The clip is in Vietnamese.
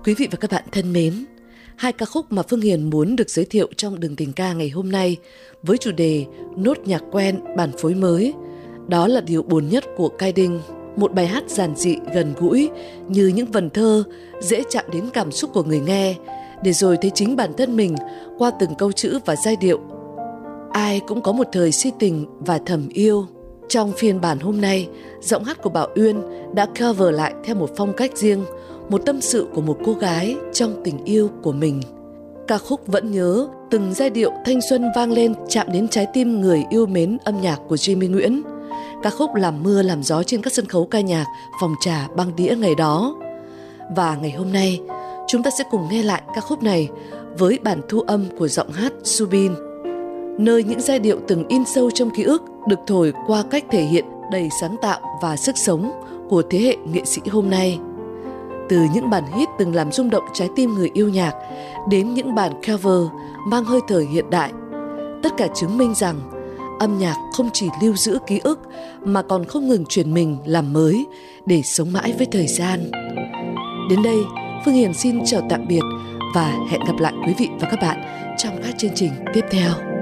Quý vị và các bạn thân mến, hai ca khúc mà Phương Hiền muốn được giới thiệu trong Đường Tình Ca ngày hôm nay với chủ đề Nốt nhạc quen, bản phối mới, đó là điều buồn nhất của Cai Đinh, một bài hát giản dị, gần gũi như những vần thơ dễ chạm đến cảm xúc của người nghe, để rồi thấy chính bản thân mình qua từng câu chữ và giai điệu. Ai cũng có một thời si tình và thầm yêu. Trong phiên bản hôm nay, giọng hát của Bảo Uyên đã cover lại theo một phong cách riêng, một tâm sự của một cô gái trong tình yêu của mình. Ca khúc Vẫn Nhớ, từng giai điệu thanh xuân vang lên chạm đến trái tim người yêu mến âm nhạc của Jimmy Nguyễn. Ca khúc làm mưa làm gió trên các sân khấu ca nhạc, phòng trà, băng đĩa ngày đó. Và ngày hôm nay, chúng ta sẽ cùng nghe lại ca khúc này với bản thu âm của giọng hát Subin, nơi những giai điệu từng in sâu trong ký ức được thổi qua cách thể hiện đầy sáng tạo và sức sống của thế hệ nghệ sĩ hôm nay. Từ những bản hit từng làm rung động trái tim người yêu nhạc đến những bản cover mang hơi thở hiện đại, tất cả chứng minh rằng âm nhạc không chỉ lưu giữ ký ức mà còn không ngừng chuyển mình làm mới để sống mãi với thời gian. Đến đây, Phương Hiền xin chào tạm biệt và hẹn gặp lại quý vị và các bạn trong các chương trình tiếp theo.